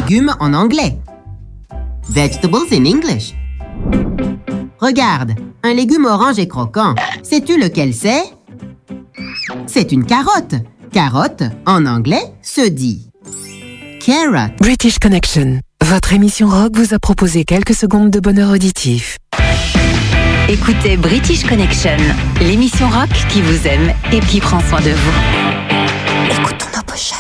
légumes en anglais. Vegetables in English. Regarde, un légume orange et croquant. Sais-tu lequel c'est? C'est une carotte. Carotte, en anglais, se dit carrot. British Connection. Votre émission rock vous a proposé quelques secondes de bonheur auditif. Écoutez British Connection, l'émission rock qui vous aime et qui prend soin de vous.